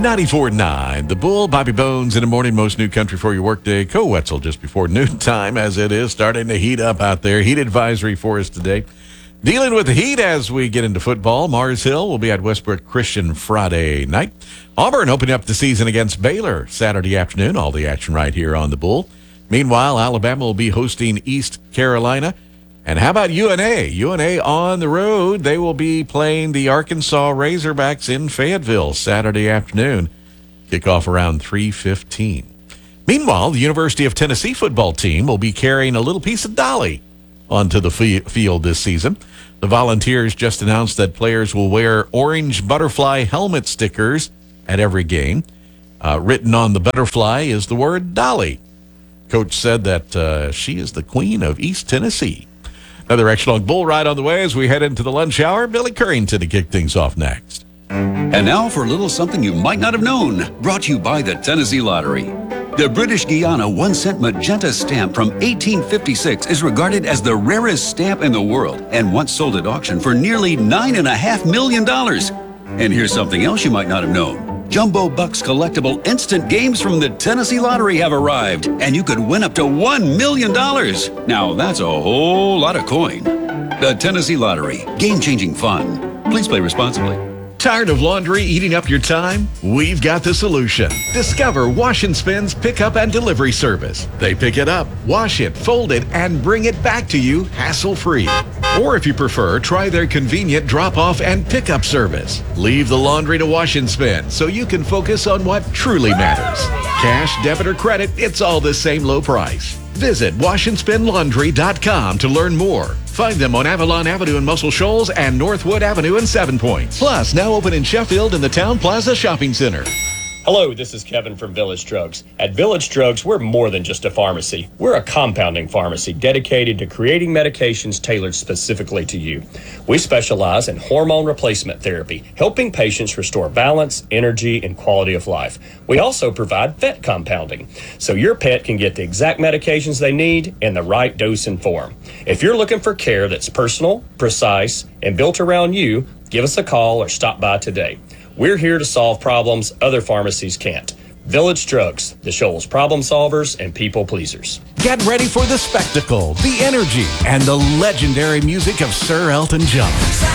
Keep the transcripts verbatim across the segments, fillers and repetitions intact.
ninety-four point nine, The Bull, Bobby Bones in the morning, most new country for your workday. Co Wetzel just before noontime, as it is starting to heat up out there. Heat advisory for us today. Dealing with the heat as we get into football. Mars Hill will be at Westbrook Christian Friday night. Auburn opening up the season against Baylor Saturday afternoon. All the action right here on The Bull. Meanwhile, Alabama will be hosting East Carolina. And how about U N A? U N A on the road. They will be playing the Arkansas Razorbacks in Fayetteville Saturday afternoon. Kickoff around three fifteen. Meanwhile, the University of Tennessee football team will be carrying a little piece of Dolly onto the field this season. The Volunteers just announced that players will wear orange butterfly helmet stickers at every game. Uh, written on the butterfly is the word Dolly. Coach said that uh, she is the queen of East Tennessee. Another Extra-Long Bull ride on the way as we head into the lunch hour. Billy Currington to kick things off next. And now for a little something you might not have known, brought to you by the Tennessee Lottery. The British Guiana one-cent magenta stamp from eighteen fifty-six is regarded as the rarest stamp in the world and once sold at auction for nearly nine point five million dollars. And here's something else you might not have known. Jumbo Bucks collectible instant games from the Tennessee Lottery have arrived, and you could win up to one million dollars. Now, that's a whole lot of coin. The Tennessee Lottery, game-changing fun. Please play responsibly. Tired of laundry eating up your time? We've got the solution. Discover Wash and Spin's pickup and delivery service. They pick it up, wash it, fold it, and bring it back to you hassle-free. Or if you prefer, try their convenient drop-off and pickup service. Leave the laundry to Wash and Spin so you can focus on what truly matters. Cash, debit, or credit, it's all the same low price. Visit wash and spin laundry dot com to learn more. Find them on Avalon Avenue in Muscle Shoals and Northwood Avenue in Seven Points. Plus, now open in Sheffield in the Town Plaza Shopping Center. Hello, this is Kevin from Village Drugs. At Village Drugs, we're more than just a pharmacy. We're a compounding pharmacy dedicated to creating medications tailored specifically to you. We specialize in hormone replacement therapy, helping patients restore balance, energy, and quality of life. We also provide vet compounding, so your pet can get the exact medications they need in the right dose and form. If you're looking for care that's personal, precise, and built around you, give us a call or stop by today. We're here to solve problems other pharmacies can't. Village Drugs, the Shoals problem solvers and people pleasers. Get ready for the spectacle, the energy, and the legendary music of Sir Elton John.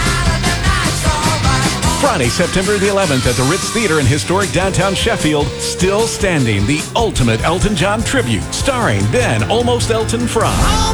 Friday, September the eleventh at the Ritz Theater in historic downtown Sheffield, Still Standing, the ultimate Elton John tribute, starring Ben Almost Elton Fry.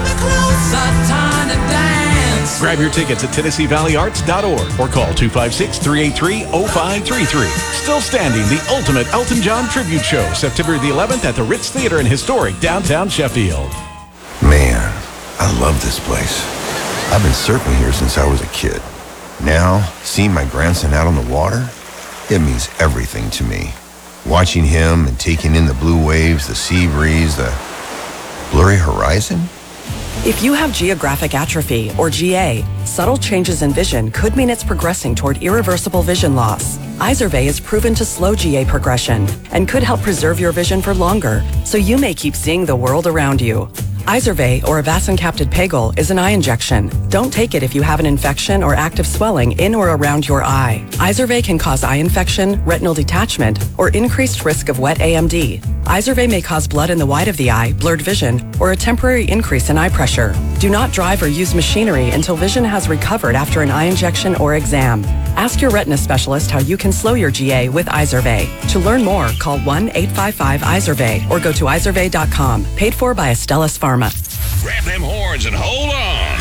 Grab your tickets at Tennessee Valley Arts dot org or call two five six, three eight three, oh five three three. Still Standing, the ultimate Elton John tribute show, September the eleventh at the Ritz Theater in historic downtown Sheffield. Man, I love this place. I've been surfing here since I was a kid. Now, seeing my grandson out on the water, it means everything to me. Watching him and taking in the blue waves, the sea breeze, the blurry horizon. If you have geographic atrophy, or G A, subtle changes in vision could mean it's progressing toward irreversible vision loss. Izervay is proven to slow G A progression and could help preserve your vision for longer, so you may keep seeing the world around you. Izervay, or avacincaptad pegol, is an eye injection. Don't take it if you have an infection or active swelling in or around your eye. Izervay can cause eye infection, retinal detachment, or increased risk of wet A M D. Izervay may cause blood in the white of the eye, blurred vision, or a temporary increase in eye pressure. Do not drive or use machinery until vision has recovered after an eye injection or exam. Ask your retina specialist how you can slow your G A with Izervay. To learn more, call one eight five five Izervay or go to izervay dot com. Paid for by Astellas Pharma. Grab them horns and hold on.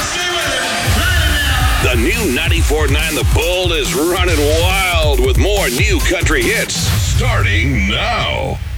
The new ninety-four point nine The Bull is running wild with more new country hits starting now.